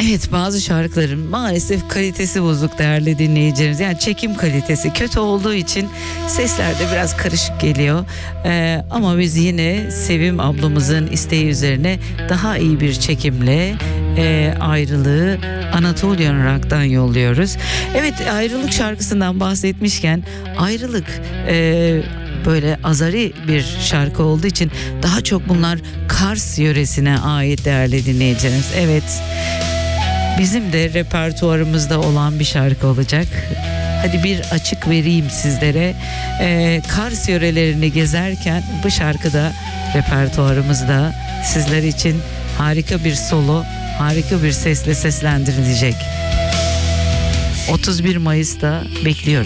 Evet, bazı şarkıların maalesef kalitesi bozuk değerli dinleyicilerimiz. Yani çekim kalitesi kötü olduğu için sesler de biraz karışık geliyor. Ama biz yine Sevim ablamızın isteği üzerine daha iyi bir çekimle Ayrılığı Anatolian Rock'tan yolluyoruz. Evet, ayrılık şarkısından bahsetmişken ayrılık böyle azari bir şarkı olduğu için daha çok bunlar Kars yöresine ait değerli dinleyicilerimiz. Evet, bizim de repertuarımızda olan bir şarkı olacak. Hadi bir açık vereyim sizlere. Kars yörelerini gezerken bu şarkıda repertuarımızda sizler için harika bir solo, harika bir sesle seslendirilecek. 31 Mayıs'ta bekliyoruz.